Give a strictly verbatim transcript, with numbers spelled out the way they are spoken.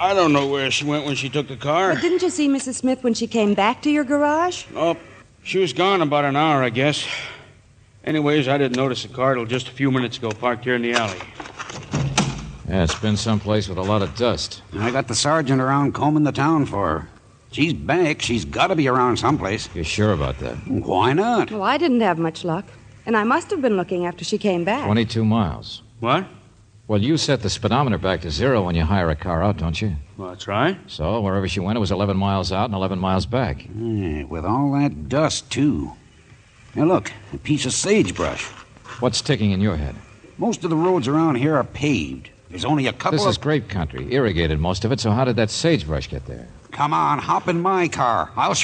I don't know where she went when she took the car. But didn't you see Missus Smith when she came back to your garage? Oh, she was gone about an hour, I guess. Anyways, I didn't notice the car till just a few minutes ago, parked here in the alley. Yeah, it's been someplace with a lot of dust. I got the sergeant around combing the town for her. She's back. She's got to be around someplace. You're sure about that? Why not? Well, I didn't have much luck. And I must have been looking after she came back. twenty-two miles. What? Well, you set the speedometer back to zero when you hire a car out, don't you? Well, that's right. So, wherever she went, it was eleven miles out and eleven miles back. Yeah, with all that dust, too. Now, look, a piece of sagebrush. What's ticking in your head? Most of the roads around here are paved. There's only a couple This of... is grape country, irrigated most of it, so how did that sagebrush get there? Come on, hop in my car. I'll